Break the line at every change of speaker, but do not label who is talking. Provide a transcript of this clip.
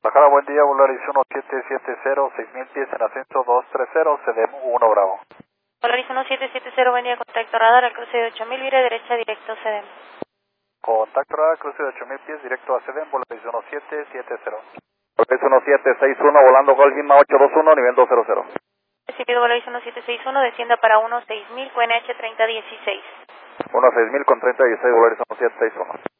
Bajada, buen día, Volaris 1770, 6000 pies en ascenso 230, CDM 1 Bravo.
Volaris 1770, buen día, contacto radar al cruce de 8000, vire derecha directo CDM.
Contacto radar, cruce de 8000 pies, directo a CDM, Volaris 1770. Volaris 1761, volando Gol Lima 821, nivel 200.
Recibido Volaris 1761, descienda para 16000, QNH 3016.
16000 con 3016, Volaris 1761.